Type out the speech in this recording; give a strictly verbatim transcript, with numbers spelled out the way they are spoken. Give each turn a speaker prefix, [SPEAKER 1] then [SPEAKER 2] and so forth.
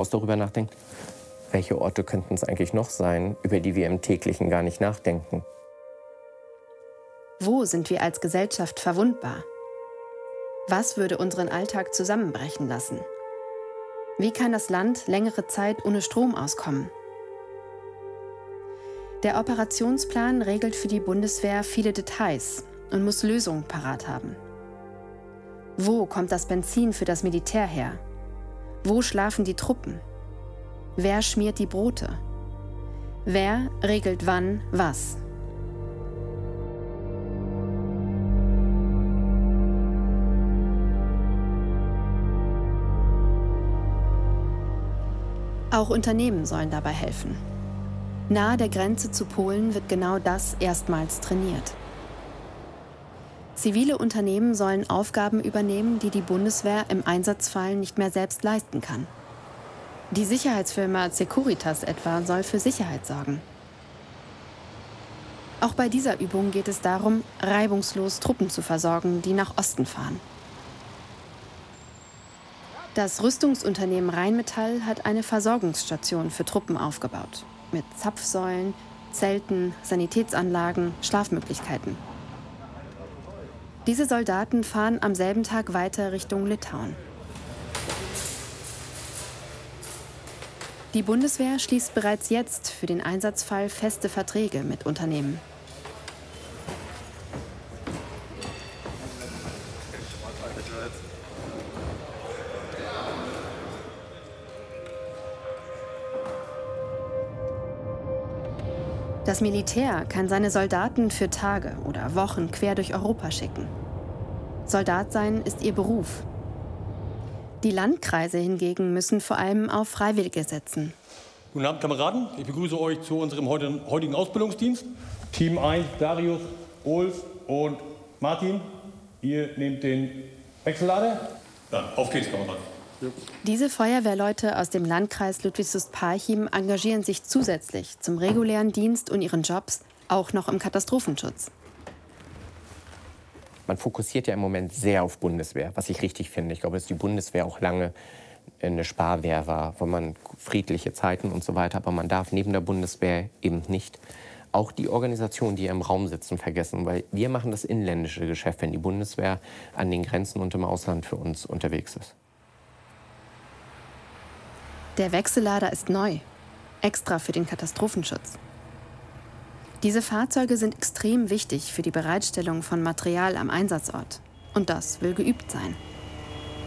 [SPEAKER 1] Haus darüber nachdenkt, welche Orte könnten es eigentlich noch sein, über die wir im täglichen gar nicht nachdenken.
[SPEAKER 2] Wo sind wir als Gesellschaft verwundbar? Was würde unseren Alltag zusammenbrechen lassen? Wie kann das Land längere Zeit ohne Strom auskommen? Der Operationsplan regelt für die Bundeswehr viele Details und muss Lösungen parat haben. Wo kommt das Benzin für das Militär her? Wo schlafen die Truppen? Wer schmiert die Brote? Wer regelt wann was? Auch Unternehmen sollen dabei helfen. Nahe der Grenze zu Polen wird genau das erstmals trainiert. Zivile Unternehmen sollen Aufgaben übernehmen, die die Bundeswehr im Einsatzfall nicht mehr selbst leisten kann. Die Sicherheitsfirma Securitas etwa soll für Sicherheit sorgen. Auch bei dieser Übung geht es darum, reibungslos Truppen zu versorgen, die nach Osten fahren. Das Rüstungsunternehmen Rheinmetall hat eine Versorgungsstation für Truppen aufgebaut. Mit Zapfsäulen, Zelten, Sanitätsanlagen, Schlafmöglichkeiten. Diese Soldaten fahren am selben Tag weiter Richtung Litauen. Die Bundeswehr schließt bereits jetzt für den Einsatzfall feste Verträge mit Unternehmen. Das Militär kann seine Soldaten für Tage oder Wochen quer durch Europa schicken. Soldat sein ist ihr Beruf. Die Landkreise hingegen müssen vor allem auf Freiwillige setzen.
[SPEAKER 3] Guten Abend, Kameraden. Ich begrüße euch zu unserem heutigen Ausbildungsdienst. Team eins, Darius, Ulf und Martin. Ihr nehmt den Wechsellader. Dann auf geht's, Kameraden.
[SPEAKER 2] Diese Feuerwehrleute aus dem Landkreis Ludwigslust-Parchim engagieren sich zusätzlich zum regulären Dienst und ihren Jobs auch noch im Katastrophenschutz.
[SPEAKER 1] Man fokussiert ja im Moment sehr auf Bundeswehr, was ich richtig finde. Ich glaube, dass die Bundeswehr auch lange eine Sparwehr war, wo man friedliche Zeiten und so weiter. Aber man darf neben der Bundeswehr eben nicht auch die Organisationen, die hier im Raum sitzen, vergessen. Weil wir machen das inländische Geschäft, wenn die Bundeswehr an den Grenzen und im Ausland für uns unterwegs ist.
[SPEAKER 2] Der Wechsellader ist neu, extra für den Katastrophenschutz. Diese Fahrzeuge sind extrem wichtig für die Bereitstellung von Material am Einsatzort. Und das will geübt sein.